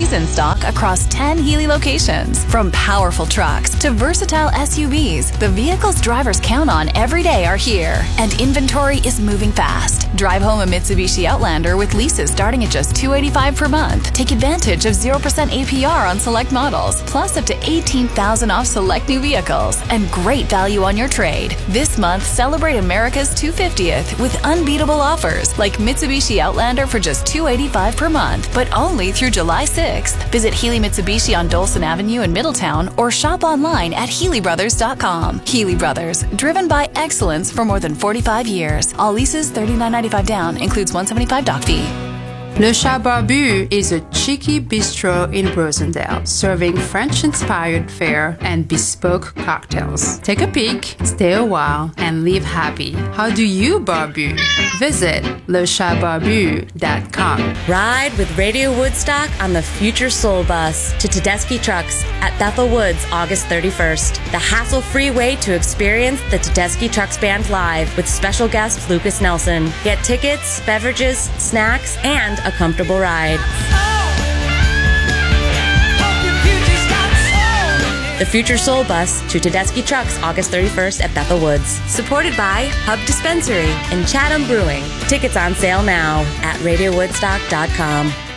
SUVs in stock across 10 Healy locations. From powerful trucks to versatile SUVs, the vehicles drivers count on every day are here. And inventory is moving fast. Drive home a Mitsubishi Outlander with leases starting at just $285 per month. Take advantage of 0% APR on select models, plus up to $18,000 off select new vehicles, and great value on your trade. This month, celebrate America's 250th with unbeatable offers like Mitsubishi Outlander for just $285 per month, but only through July 6th. Visit Healy Mitsubishi on Dolson Avenue in Middletown or shop online at HealyBrothers.com. Healy Brothers, driven by excellence for more than 45 years. All leases $39.95 down, includes $175 doc fee. Le Chat Barbu is a cheeky bistro in Rosendale, serving French-inspired fare and bespoke cocktails. Take a peek, stay a while, and leave happy. How do you barbu? Visit lechatbarbu.com. Ride with Radio Woodstock on the Future Soul Bus to Tedeschi Trucks at Bethel Woods, August 31st. The hassle-free way to experience the Tedeschi Trucks Band live with special guest Lucas Nelson. Get tickets, beverages, snacks, and a comfortable ride. The Future Soul Bus to Tedeschi Trucks, August 31st at Bethel Woods. Supported by Hub Dispensary and Chatham Brewing. Tickets on sale now at RadioWoodstock.com.